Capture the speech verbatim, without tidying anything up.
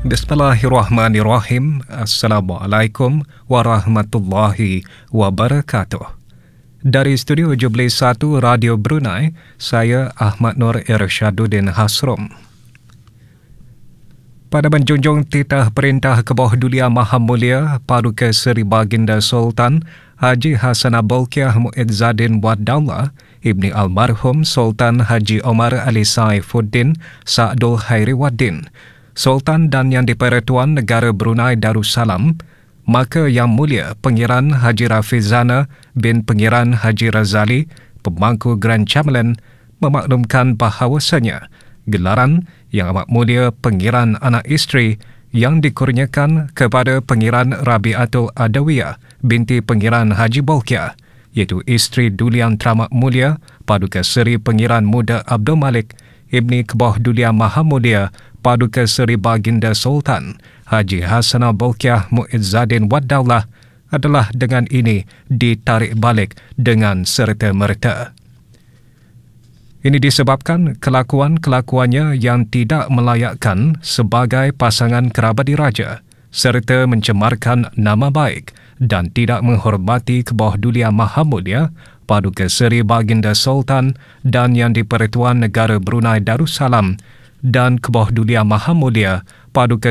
Bismillahirrahmanirrahim. Assalamualaikum warahmatullahi wabarakatuh. Dari Studio Jublis satu Radio Brunei, saya Ahmad Nur Irsyaduddin Hasrom. Pada menjunjung titah Perintah Kebahdulian Maha Mulia Paduka Seri Baginda Sultan Haji Hassanah Bolkiah Muizzadin Wad Daulah Ibni Almarhum Sultan Haji Omar Ali Saifuddin Sa'dul Khairi Waddin, Sultan dan Yang di-Pertuan Negara Brunei Darussalam, maka Yang Mulia Pengiran Haji Rafizana bin Pengiran Haji Razali, Pemangku Grand Chamberlain, memaklumkan bahawasanya gelaran Yang Amat Mulia Pengiran Anak Isteri yang dikurniakan kepada Pengiran Rabiatul Adawiyah binti Pengiran Haji Bolkiah, iaitu isteri Dulian Teramat Mulia Paduka Seri Pengiran Muda Abdul Malik Ibni Kebahdulian Maha Mulia Paduka Seri Baginda Sultan Haji Hassanah Bolkiah Muizzadin Wad Daulah adalah dengan ini ditarik balik dengan serta-merta. Ini disebabkan kelakuan-kelakuannya yang tidak melayakkan sebagai pasangan kerabat diraja serta mencemarkan nama baik dan tidak menghormati Kebahdulian Maha Mulia Paduka Seri Baginda Sultan dan Yang di-Pertuan Negara Brunei Darussalam dan Kebahdulian Maha Mulia Paduka